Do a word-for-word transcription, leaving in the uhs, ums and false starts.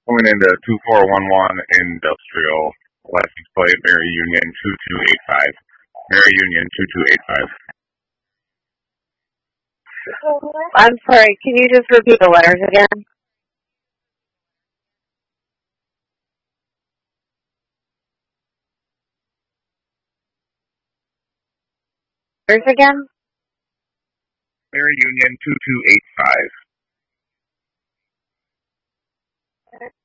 coming into two four one one Industrial. License plate Mary Union two two eight five. Mary Union two two eight five. I'm sorry, can you just repeat the letters again? Letters again? Mary Union two two eight five.